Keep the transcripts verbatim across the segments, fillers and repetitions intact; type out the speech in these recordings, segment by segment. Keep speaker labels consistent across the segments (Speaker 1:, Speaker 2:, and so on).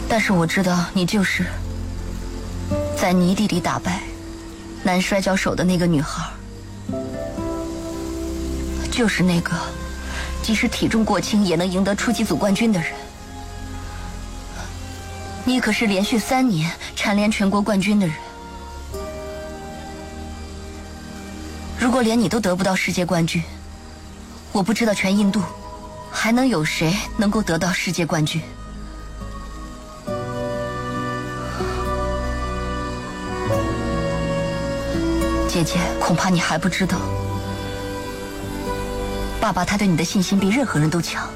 Speaker 1: 但是我知道你就是在泥地里打败男摔跤手的那个女孩，就是那个即使体重过轻也能赢得初级组冠军的人。你可是连续三年蝉联全国冠军的人，如果连你都得不到世界冠军，我不知道全印度还能有谁能够得到世界冠军。姐姐，恐怕你还不知道，爸爸他对你的信心比任何人都强。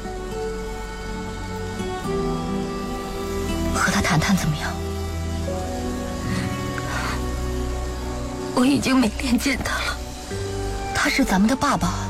Speaker 1: 和他谈谈怎么样？我已经没脸见他了。他是咱们的爸爸，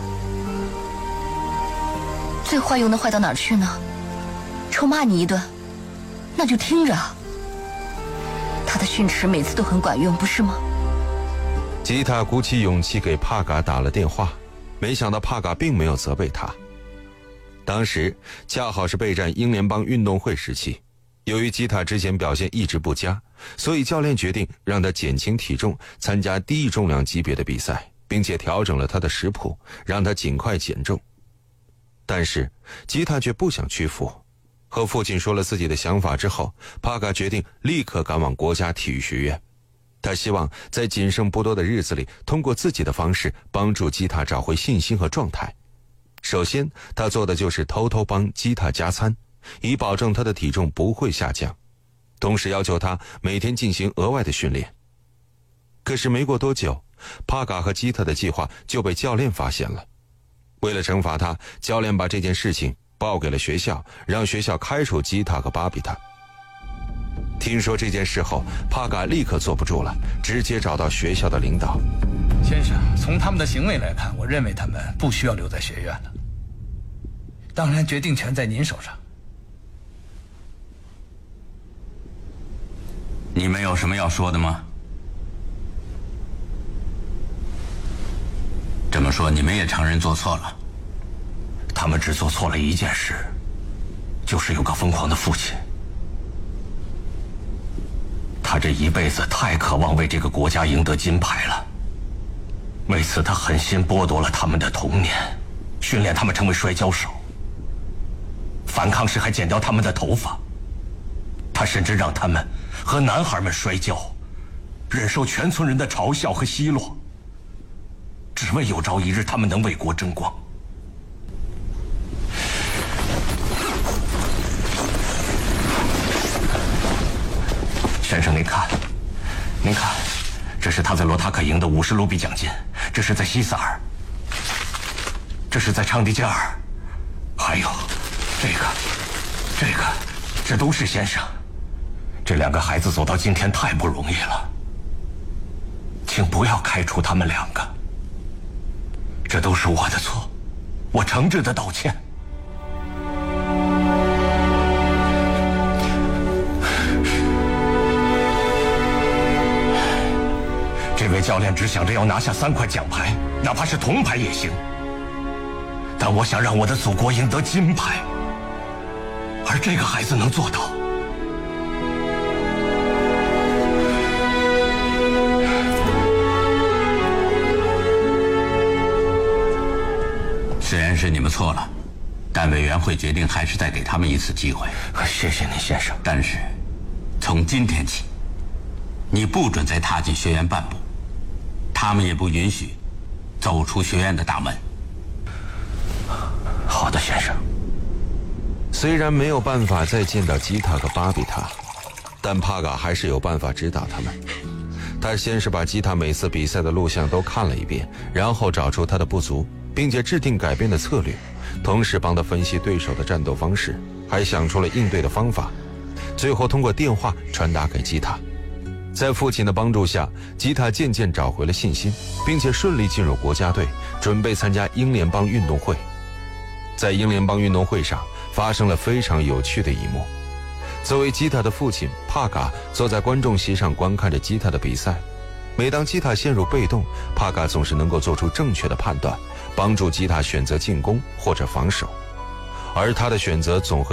Speaker 1: 最坏又能坏到哪儿去呢？臭骂你一顿，那就听着。他的训斥每次都很管用，不是吗？
Speaker 2: 吉塔鼓起勇气给帕嘎打了电话，没想到帕嘎并没有责备他。当时恰好是备战英联邦运动会时期，由于吉塔之前表现一直不佳，所以教练决定让他减轻体重，参加低重量级别的比赛，并且调整了他的食谱，让他尽快减重。但是吉塔却不想屈服，和父亲说了自己的想法之后，帕嘎决定立刻赶往国家体育学院。他希望在仅剩不多的日子里，通过自己的方式帮助吉塔找回信心和状态。首先他做的就是偷偷帮吉塔加餐，以保证他的体重不会下降，同时要求他每天进行额外的训练。可是没过多久，帕嘎和吉塔的计划就被教练发现了。为了惩罚他，教练把这件事情报给了学校，让学校开除吉塔和巴比塔。听说这件事后，帕嘎立刻坐不住了，直接找到学校的领导。
Speaker 3: 先生，从他们的行为来看，我认为他们不需要留在学院了。当然，决定权在您手上。
Speaker 4: 你们有什么要说的吗？这么说，你们也承认做错了？
Speaker 5: 他们只做错了一件事，就是有个疯狂的父亲。他这一辈子太渴望为这个国家赢得金牌了，为此他狠心剥夺了他们的童年，训练他们成为摔跤手，反抗时还剪掉他们的头发。他甚至让他们和男孩们摔跤，忍受全村人的嘲笑和奚落，只为有朝一日他们能为国争光。先生，您看，您看，这是他在罗塔克赢的五十卢比奖金，这是在西萨尔，这是在昌迪加尔，还有这个，这个，这都是先生。这两个孩子走到今天太不容易了，请不要开除他们两个，这都是我的错，我诚挚的道歉。这位教练只想着要拿下三块奖牌，哪怕是铜牌也行。但我想让我的祖国赢得金牌，而这个孩子能做到。
Speaker 4: 虽然是你们错了，但委员会决定还是再给他们一次机会。
Speaker 5: 谢谢您，先生。
Speaker 4: 但是，从今天起，你不准再踏进学院半步。他们也不允许走出学院的大门。
Speaker 5: 好的，先生。
Speaker 2: 虽然没有办法再见到吉塔和巴比塔，但帕嘎还是有办法指导他们。他先是把吉塔每次比赛的录像都看了一遍，然后找出他的不足，并且制定改变的策略，同时帮他分析对手的战斗方式，还想出了应对的方法，最后通过电话传达给吉塔。在父亲的帮助下，吉塔渐渐找回了信心，并且顺利进入国家队，准备参加英联邦运动会。在英联邦运动会上发生了非常有趣的一幕。作为吉塔的父亲，帕嘎坐在观众席上观看着吉塔的比赛。每当吉塔陷入被动，帕嘎总是能够做出正确的判断，帮助吉塔选择进攻或者防守，而他的选择总和